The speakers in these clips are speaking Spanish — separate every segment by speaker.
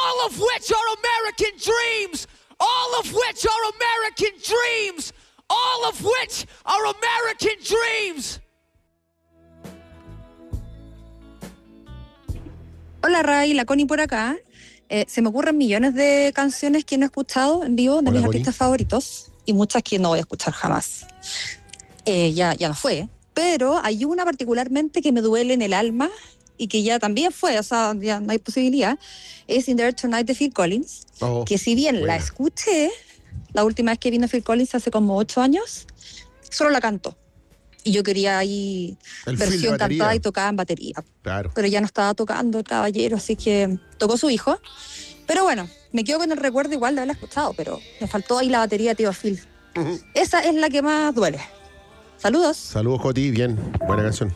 Speaker 1: all of which are American dreams, all of which are American dreams, all of which are American dreams.
Speaker 2: Hola Ray, la Connie por acá. Se me ocurren millones de canciones que no he escuchado en vivo de mis artistas favoritos y muchas que no voy a escuchar jamás. Ya no fue, pero hay una particularmente que me duele en el alma y que ya también fue, o sea, ya no hay posibilidad. Es In the Air Tonight de Phil Collins, que si bien la escuché la última vez que vino Phil Collins hace como 8 años, solo la canto. Y yo quería ahí versión cantada y tocada en batería.
Speaker 3: Claro.
Speaker 2: Pero ya no estaba tocando el caballero, así que tocó su hijo. Pero bueno, me quedo con el recuerdo igual de haberla escuchado, pero me faltó ahí la batería de tío Phil. Esa es la que más duele. Saludos.
Speaker 3: Saludos, Joti. Bien, buena canción.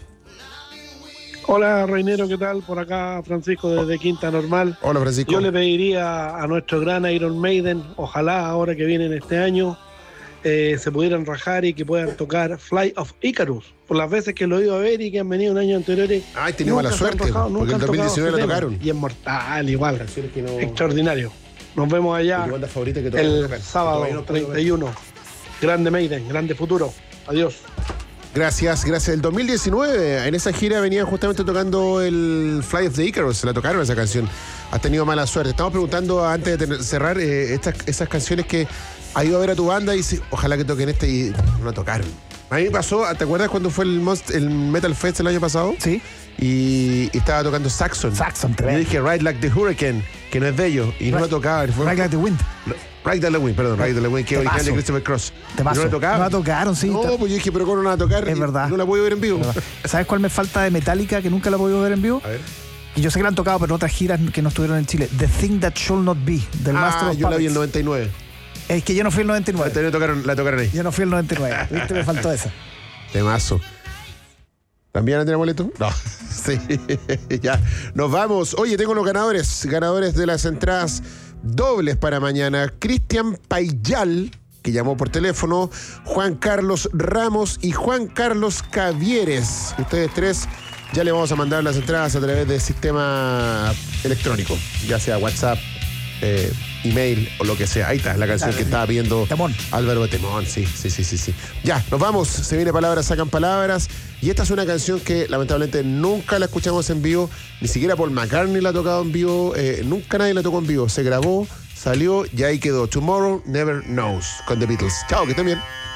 Speaker 4: Hola, Reinero, ¿qué tal? Por acá, Francisco, desde Quinta Normal.
Speaker 3: Hola, Francisco.
Speaker 4: Yo le pediría a nuestro gran Iron Maiden, ojalá ahora que vienen este año, se pudieran rajar y que puedan tocar Flight of Icarus. Por las veces que lo he ido a ver y que han venido en años anteriores.
Speaker 3: Ay, tenía mala suerte, porque en 2019 la tocaron.
Speaker 4: Y es mortal, igual. Extraordinario. Nos vemos allá el sábado 31. Grande Maiden, grande futuro. Adiós.
Speaker 3: Gracias. El 2019, en esa gira venían justamente tocando el Flight of the Icarus, se la tocaron esa canción. Has tenido mala suerte. Estamos preguntando antes de cerrar esas canciones que ha ido a ver a tu banda y dice, ojalá que toquen y no la tocaron. A mí me pasó, ¿te acuerdas cuando fue el Metal Fest el año pasado?
Speaker 5: Sí.
Speaker 3: Y estaba tocando Saxon.
Speaker 5: Tremendo.
Speaker 3: Yo dije Ride Like the Hurricane, que no es de ellos, y no la tocaba.
Speaker 5: Ride Like the Wind.
Speaker 3: Ride Like the Wind, perdón, Ride Like the Wind, que es original de Christopher Cross.
Speaker 5: No la
Speaker 3: tocaba.
Speaker 5: No la tocaron, sí.
Speaker 3: No, pues yo dije, pero ¿cómo no la van a tocar?
Speaker 5: Es verdad.
Speaker 3: No la puedo ver en vivo.
Speaker 5: ¿Sabes cuál me falta de Metallica que nunca la he podido ver en vivo?
Speaker 3: A ver.
Speaker 5: Y yo sé que la han tocado, pero en otras giras que no estuvieron en Chile. The Thing That Shall Not Be, del Master of
Speaker 3: yo la vi
Speaker 5: Puppets.
Speaker 3: en el 99.
Speaker 5: Es que yo no fui el 99.
Speaker 3: La tocaron ahí.
Speaker 5: Yo no fui el 99. ¿Viste? Me faltó esa.
Speaker 3: Temazo. ¿También no tiene boleto? No. Sí. Ya. Nos vamos. Oye, tengo los ganadores de las entradas dobles para mañana. Cristian Payal, que llamó por teléfono, Juan Carlos Ramos y Juan Carlos Cavieres. Ustedes tres ya le vamos a mandar las entradas a través del sistema electrónico, ya sea WhatsApp, email o lo que sea. Ahí está la canción que estaba pidiendo
Speaker 5: Temón.
Speaker 3: Álvaro Temón. Sí. Ya, nos vamos. Se viene Palabras Sacan Palabras. Y esta es una canción que lamentablemente nunca la escuchamos en vivo. Ni siquiera Paul McCartney la ha tocado en vivo. Nunca nadie la tocó en vivo. Se grabó, salió y ahí quedó. Tomorrow Never Knows con The Beatles. Chao, que estén bien.